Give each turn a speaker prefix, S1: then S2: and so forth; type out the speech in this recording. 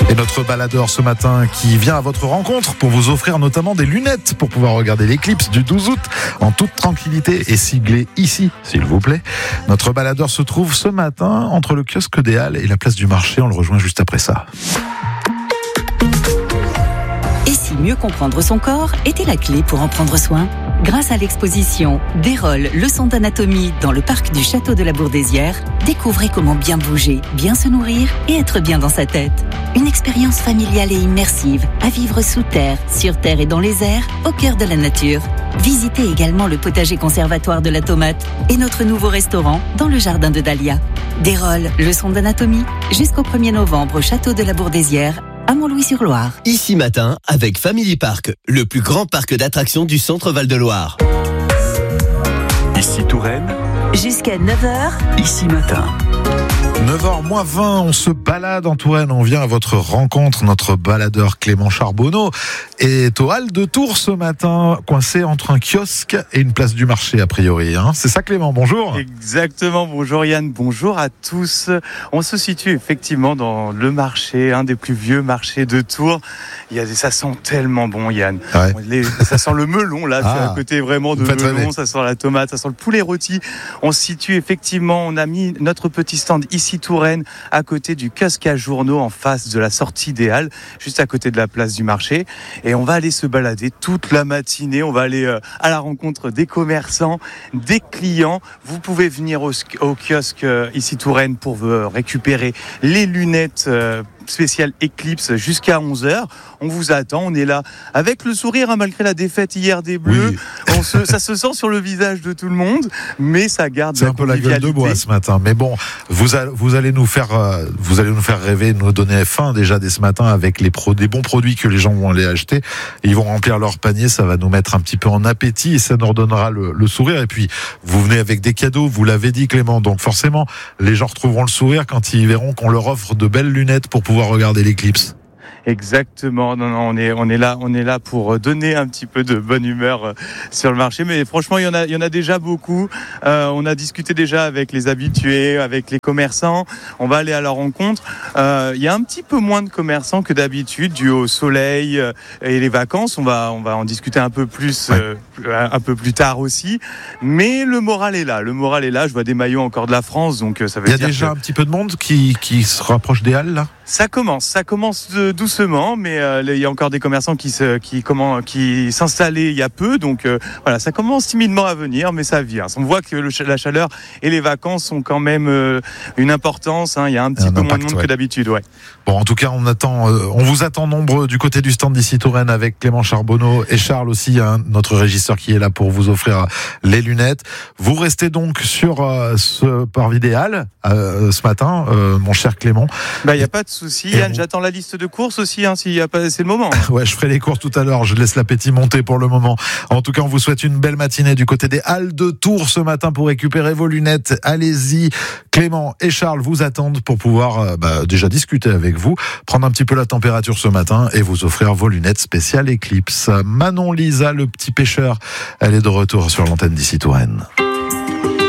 S1: Et notre baladeur ce matin qui vient à votre rencontre pour vous offrir notamment des lunettes pour pouvoir regarder l'éclipse du 12 août en toute tranquillité et siglé ici, s'il vous plaît. Notre baladeur se trouve ce matin entre le kiosque des Halles et la place du marché. On le rejoint juste après ça.
S2: Et si mieux comprendre son corps était la clé pour en prendre soin ? Grâce à l'exposition Dérolle, leçon d'anatomie dans le parc du château de la Bourdesière, découvrez comment bien bouger, bien se nourrir et être bien dans sa tête. Une expérience familiale et immersive à vivre sous terre, sur terre et dans les airs, au cœur de la nature. Visitez également le potager conservatoire de la tomate et notre nouveau restaurant dans le jardin de Dahlia. Dérolle, leçon d'anatomie, jusqu'au 1er novembre au château de la Bourdesière, à Montlouis-sur-Loire.
S3: Ici matin avec Family Park, le plus grand parc d'attractions du centre Val-de-Loire.
S4: Ici Touraine.
S2: Jusqu'à 9h.
S4: Ici matin.
S1: 9h-20, on se balade en Touraine, on vient à votre rencontre. Notre baladeur Clément Charbonneau est au Halles de Tours ce matin, coincé entre un kiosque et une place du marché a priori. C'est ça Clément, bonjour.
S5: Exactement, bonjour Yann, bonjour à tous. On se situe effectivement dans le marché, un des plus vieux marchés de Tours. Ça sent tellement bon Yann. Ouais. Ça sent le melon là, c'est à côté vraiment de melon, ça sent la tomate, ça sent le poulet rôti. On se situe effectivement, on a mis notre petit stand ici Touraine, à côté du kiosque à journaux, en face de la sortie des Halles, juste à côté de la place du marché. Et on va aller se balader toute la matinée. On va aller à la rencontre des commerçants, des clients. Vous pouvez venir au kiosque ici Touraine pour récupérer les lunettes spécial Eclipse jusqu'à 11h. On vous attend, on est là avec le sourire malgré la défaite hier des Bleus. Oui. Ça se sent sur le visage de tout le monde, mais ça garde
S1: c'est un peu la gueule de bois ce matin. Mais bon, vous allez nous faire rêver, nous donner faim déjà dès ce matin avec des bons produits que les gens vont aller acheter. Et ils vont remplir leur panier, ça va nous mettre un petit peu en appétit et ça nous redonnera le sourire. Et puis, vous venez avec des cadeaux, vous l'avez dit Clément, donc forcément, les gens retrouveront le sourire quand ils verront qu'on leur offre de belles lunettes pour pouvoir regarder l'éclipse.
S5: Exactement. Non, on est là pour donner un petit peu de bonne humeur sur le marché. Mais franchement, il y en a déjà beaucoup. On a discuté déjà avec les habitués, avec les commerçants. On va aller à leur rencontre. Il y a un petit peu moins de commerçants que d'habitude, dû au soleil et les vacances. On va en discuter un peu plus, un peu plus tard aussi. Mais le moral est là. Je vois des maillots encore de la France, donc ça veut dire. Il y a
S1: déjà un petit peu de monde qui se rapproche des Halles là.
S5: Ça commence doucement, mais il y a encore des commerçants qui s'installaient il y a peu, donc voilà, ça commence timidement à venir, mais ça vient. On voit que la chaleur et les vacances ont quand même une importance. Il y a un petit peu moins de monde que d'habitude, ouais.
S1: Bon, en tout cas, on vous attend nombreux du côté du stand d'ici Touraine avec Clément Charbonneau et Charles aussi, notre régisseur qui est là pour vous offrir les lunettes. Vous restez donc sur ce parvis des Halles ce matin, mon cher Clément.
S5: Il n'y a pas de souci, Yann, j'attends la liste de courses aussi, s'il y a pas, c'est le moment.
S1: Ouais, je ferai les courses tout à l'heure, je laisse l'appétit monter pour le moment. En tout cas, on vous souhaite une belle matinée du côté des Halles de Tours ce matin pour récupérer vos lunettes. Allez-y, Clément et Charles vous attendent pour pouvoir déjà discuter avec vous, prendre un petit peu la température ce matin et vous offrir vos lunettes spéciales Eclipse. Manon Lisa, le petit pêcheur, elle est de retour sur l'antenne d'ici Touraine.